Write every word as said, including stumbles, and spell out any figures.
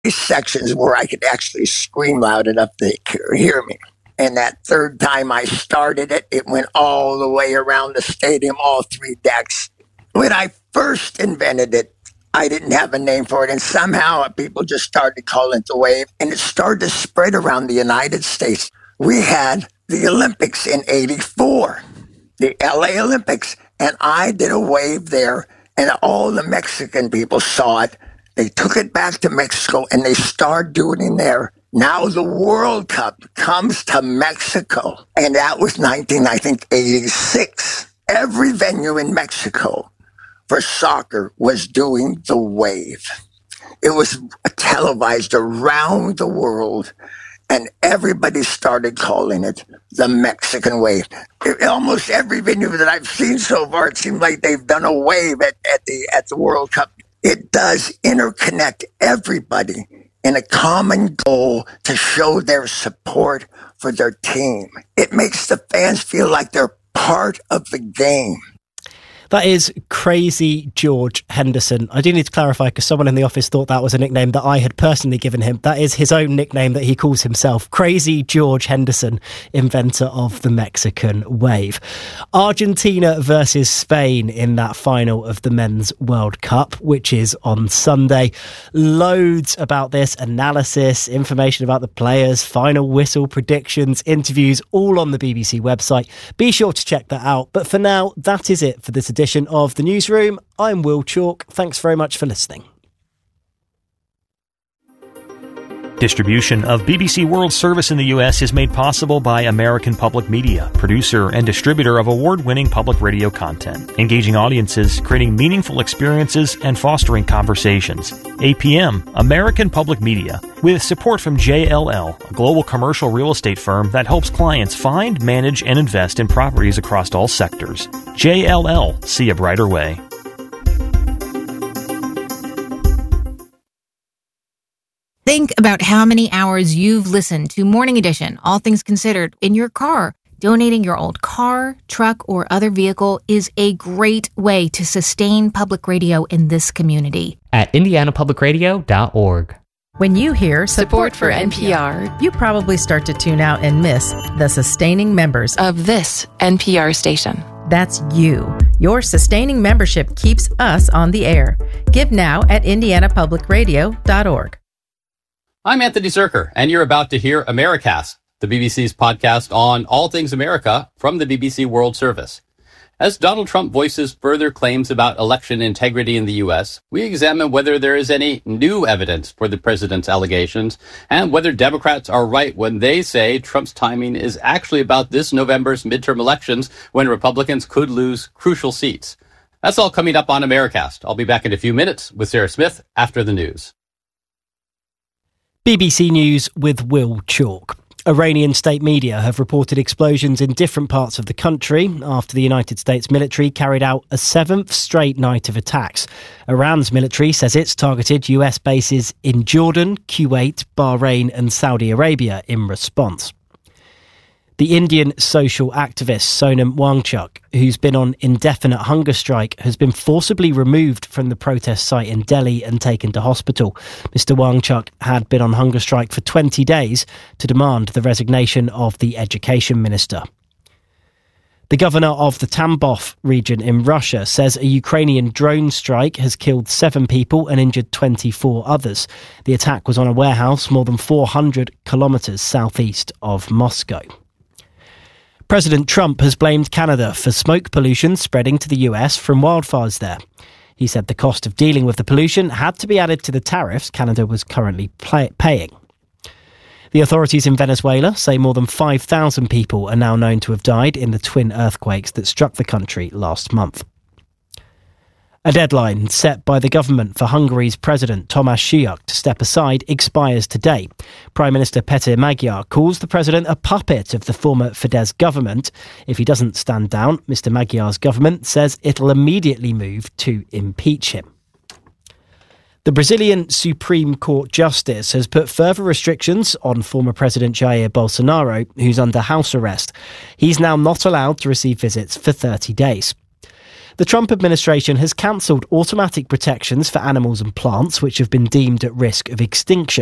sections where I could actually scream loud enough they could hear me. And that third time I started it, it went all the way around the stadium, all three decks. When I first invented it, I didn't have a name for it, and somehow people just started calling it the wave, and it started to spread around the United States. We had the Olympics in eighty-four, the L A Olympics, and I did a wave there, and all the Mexican people saw it. They took it back to Mexico, and they started doing it there. Now the World Cup comes to Mexico, and that was nineteen, I think, eighty-six. Every venue in Mexico for soccer was doing the wave. It was televised around the world, and everybody started calling it the Mexican wave. It, almost every venue that I've seen so far, it seems like they've done a wave at, at the at the World Cup. It does interconnect everybody in a common goal to show their support for their team. It makes the fans feel like they're part of the game. That is Crazy George Henderson. I do need to clarify because someone in the office thought that was a nickname that I had personally given him. That is his own nickname that he calls himself. Crazy George Henderson, inventor of the Mexican wave. Argentina versus Spain in that final of the Men's World Cup, which is on Sunday. Loads about this, analysis, information about the players, final whistle, predictions, interviews, all on the B B C website. Be sure to check that out. But for now, that is it for this edition of The Newsroom. I'm Will Chalk. Thanks very much for listening. Distribution of B B C World Service in the U S is made possible by American Public Media, producer and distributor of award-winning public radio content, engaging audiences, creating meaningful experiences, and fostering conversations. A P M, American Public Media, with support from J L L, a global commercial real estate firm that helps clients find, manage, and invest in properties across all sectors. J L L, see a brighter way. Think about how many hours you've listened to Morning Edition, All Things Considered, in your car. Donating your old car, truck, or other vehicle is a great way to sustain public radio in this community. At indiana public radio dot org. When you hear support, support for N P R, you probably start to tune out and miss the sustaining members of this N P R station. That's you. Your sustaining membership keeps us on the air. Give now at indiana public radio dot org. I'm Anthony Zerker, and you're about to hear Americast, the B B C's podcast on all things America from the B B C World Service. As Donald Trump voices further claims about election integrity in the U S, we examine whether there is any new evidence for the president's allegations and whether Democrats are right when they say Trump's timing is actually about this November's midterm elections when Republicans could lose crucial seats. That's all coming up on Americast. I'll be back in a few minutes with Sarah Smith after the news. B B C News with Will Chalk. Iranian state media have reported explosions in different parts of the country after the United States military carried out a seventh straight night of attacks. Iran's military says it's targeted U S bases in Jordan, Kuwait, Bahrain and Saudi Arabia in response. The Indian social activist Sonam Wangchuk, who's been on indefinite hunger strike, has been forcibly removed from the protest site in Delhi and taken to hospital. Mister Wangchuk had been on hunger strike for twenty days to demand the resignation of the education minister. The governor of the Tambov region in Russia says a Ukrainian drone strike has killed seven people and injured twenty-four others. The attack was on a warehouse more than four hundred kilometres southeast of Moscow. President Trump has blamed Canada for smoke pollution spreading to the U S from wildfires there. He said the cost of dealing with the pollution had to be added to the tariffs Canada was currently pay- paying. The authorities in Venezuela say more than five thousand people are now known to have died in the twin earthquakes that struck the country last month. A deadline set by the government for Hungary's President Tamás Syriza to step aside expires today. Prime Minister Péter Magyar calls the president a puppet of the former Fidesz government. If he doesn't stand down, Mister Magyar's government says it'll immediately move to impeach him. The Brazilian Supreme Court Justice has put further restrictions on former President Jair Bolsonaro, who's under house arrest. He's now not allowed to receive visits for thirty days. The Trump administration has cancelled automatic protections for animals and plants which have been deemed at risk of extinction.